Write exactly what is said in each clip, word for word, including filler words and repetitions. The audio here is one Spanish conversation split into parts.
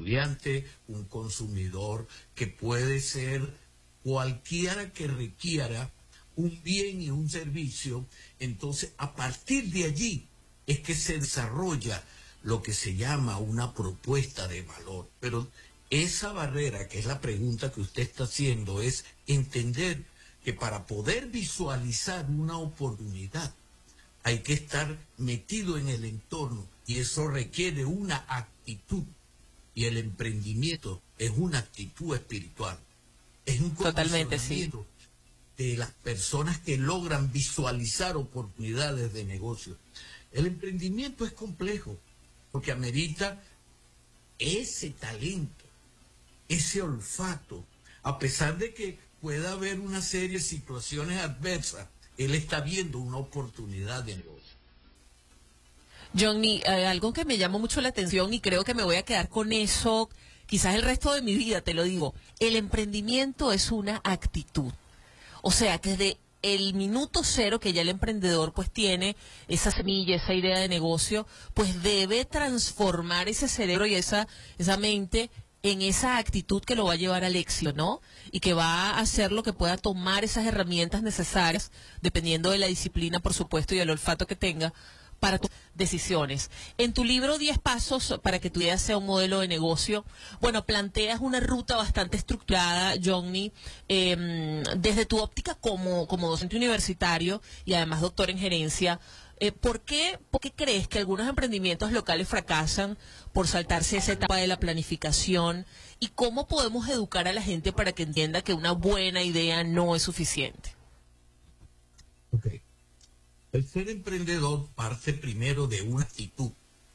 estudiante, un consumidor, que puede ser cualquiera que requiera un bien y un servicio. Entonces, a partir de allí es que se desarrolla lo que se llama una propuesta de valor. Pero esa barrera, que es la pregunta que usted está haciendo, es entender que para poder visualizar una oportunidad hay que estar metido en el entorno, y eso requiere una actitud, y el emprendimiento es una actitud espiritual, es un Totalmente, sí, de las personas que logran visualizar oportunidades de negocio. El emprendimiento es complejo porque amerita ese talento, ese olfato, a pesar de que pueda haber una serie de situaciones adversas, él está viendo una oportunidad de negocio. Johnny, eh, algo que me llamó mucho la atención y creo que me voy a quedar con eso quizás el resto de mi vida, te lo digo. El emprendimiento es una actitud. O sea, que desde el minuto cero que ya el emprendedor pues tiene esa semilla, esa idea de negocio, pues debe transformar ese cerebro y esa, esa mente en esa actitud que lo va a llevar al éxito, ¿no? Y que va a hacer lo que pueda tomar esas herramientas necesarias, dependiendo de la disciplina, por supuesto, y del olfato que tenga, para tus decisiones. En tu libro diez pasos para que tu idea sea un modelo de negocio, bueno, planteas una ruta bastante estructurada, Johnny, eh, desde tu óptica como, como docente universitario y además doctor en gerencia. Eh, ¿por qué, ¿Por qué crees que algunos emprendimientos locales fracasan por saltarse esa etapa de la planificación? ¿Y cómo podemos educar a la gente para que entienda que una buena idea no es suficiente? Ok. El ser emprendedor parte primero de una actitud.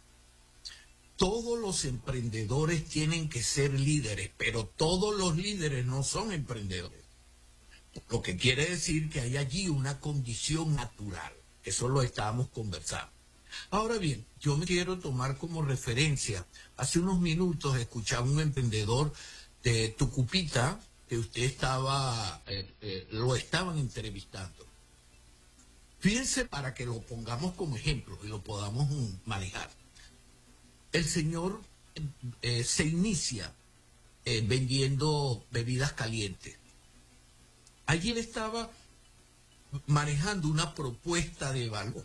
Todos los emprendedores tienen que ser líderes, pero todos los líderes no son emprendedores. Lo que quiere decir que hay allí una condición natural. Eso lo estábamos conversando. Ahora bien, yo me quiero tomar como referencia. Hace unos minutos escuchaba un emprendedor de Tucupita que usted estaba, eh, eh, lo estaban entrevistando. Fíjense, para que lo pongamos como ejemplo y lo podamos um, manejar. El señor eh, se inicia eh, vendiendo bebidas calientes. Allí él estaba manejando una propuesta de valor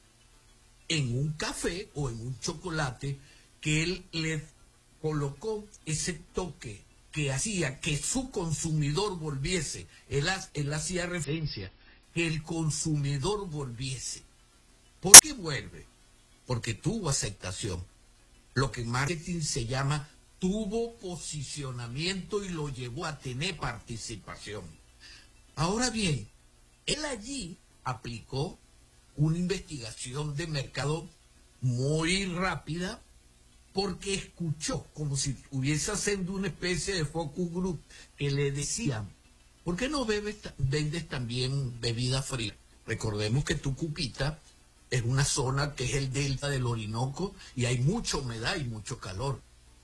en un café o en un chocolate que él le colocó ese toque que hacía que su consumidor volviese. Él, él hacía referencia que el consumidor volviese. ¿Por qué vuelve? Porque tuvo aceptación. Lo que en marketing se llama tuvo posicionamiento y lo llevó a tener participación. Ahora bien, él allí aplicó una investigación de mercado muy rápida porque escuchó, como si hubiese haciendo una especie de focus group, que le decían: ¿por qué no bebes, vendes también bebida fría? Recordemos que Tucupita es una zona que es el delta del Orinoco y hay mucha humedad y mucho calor.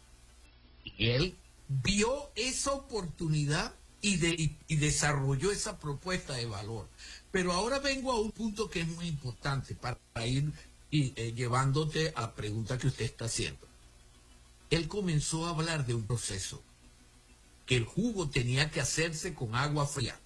Y él vio esa oportunidad y, de, y, y desarrolló esa propuesta de valor. Pero ahora vengo a un punto que es muy importante para ir y, eh, llevándote a la pregunta que usted está haciendo. Él comenzó a hablar de un proceso, que el jugo tenía que hacerse con agua fría.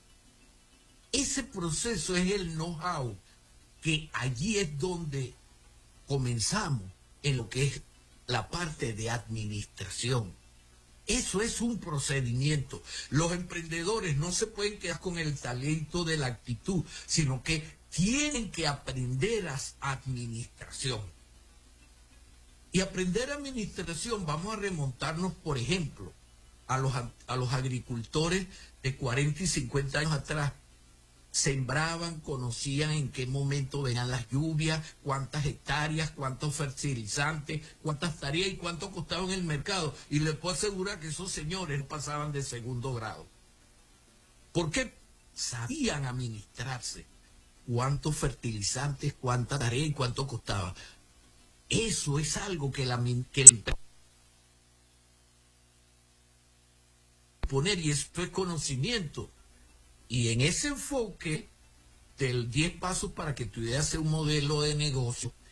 Ese proceso es el know-how, que allí es donde comenzamos en lo que es la parte de administración. Eso es un procedimiento. Los emprendedores no se pueden quedar con el talento de la actitud, sino que tienen que aprender a administración. Y aprender administración, vamos a remontarnos, por ejemplo, a los, a los agricultores de cuarenta y cincuenta años atrás. Sembraban, conocían en qué momento venían las lluvias, cuántas hectáreas, cuántos fertilizantes, cuántas tareas y cuánto costaba en el mercado. Y les puedo asegurar que esos señores pasaban de segundo grado. Porque sabían administrarse. Cuántos fertilizantes, cuánta tarea y cuánto costaba. Eso es algo que la que el poner, y esto es conocimiento. Y en ese enfoque del diez pasos para que tu idea sea un modelo de negocio,